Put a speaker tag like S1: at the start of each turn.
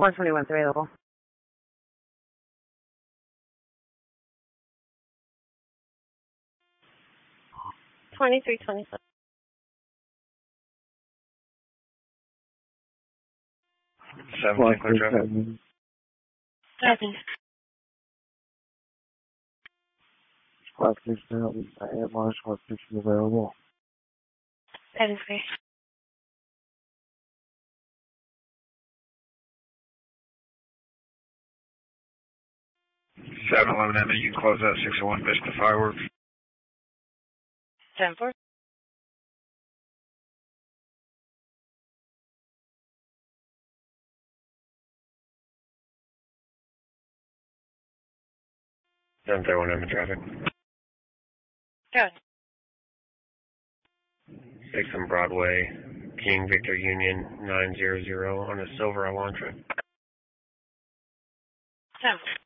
S1: 121's available.
S2: 2327.
S3: Clear traffic.
S2: 7.
S3: 567, Air Marsh 160 available.
S2: 73.
S4: 711, you can close that 601 Vista Fireworks.
S2: 74.
S4: 731 traffic.
S2: Go.
S4: 6 on Broadway, King Victor Union 900 on a silver Elantra.
S2: 10.